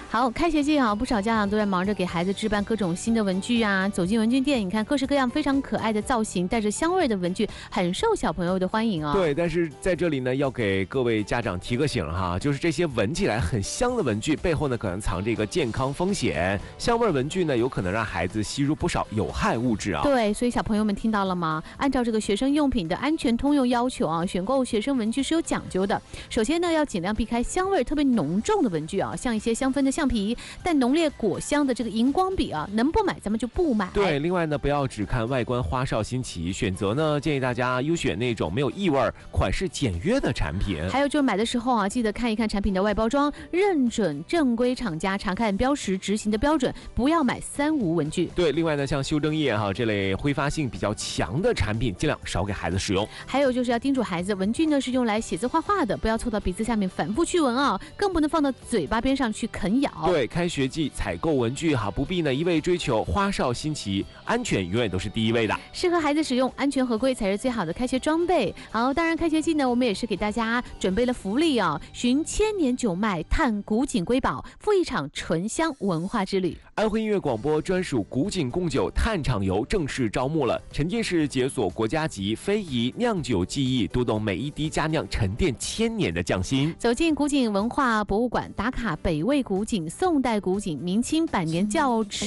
好，开学季啊，不少家长都在忙着给孩子置办各种新的文具啊。走进文具店，你看各式各样非常可爱的造型、带着香味的文具，很受小朋友的欢迎啊。 对，但是在这里呢，要给各位家长提个醒哈，就是这些闻起来很香的文具背后呢，可能藏着一个健康风险。香味文具呢，有可能让孩子吸入不少有害物质啊。 对，所以小朋友们听到了吗？按照这个学生用品的安全通用要求啊，选购学生文具是有讲究的。首先呢，要尽量避开香味特别浓重的文具啊，像一些香氛的橡皮、带浓烈果香的这个荧光笔啊，能不买咱们就不买。 对，另外呢，不要只看外观花哨新奇，选择呢建议大家优选那种没有异味、款式简约的产品。 还有就是买的时候啊，记得看一看产品的外包装，认准正规厂家，查看标识执行的标准，不要买三无文具。 对，另外呢，像修正液这类挥发性比较强的产品，尽量少给孩子使用。 还有就是要叮嘱孩子，文具呢是用来写字画画的，不要凑到鼻子下面反复去闻啊，更不能放到嘴巴边上去啃咬。 对，开学季采购文具不必呢一味追求花哨新奇，安全永远都是第一位的。 适合孩子使用，安全合规才是最好的开学装备。好，当然开学季呢，我们也是给大家准备了福利啊，寻千年九脉，探古井瑰宝，赴一场醇香文化之旅。 安徽音乐广播专属古井贡酒探场游正式招募了，沉浸式解锁国家级非遗酿酒技艺，读懂每一滴佳酿沉淀千年的匠心。 走进古井文化博物馆，打卡北魏古井、宋代古井、明清百年窖池。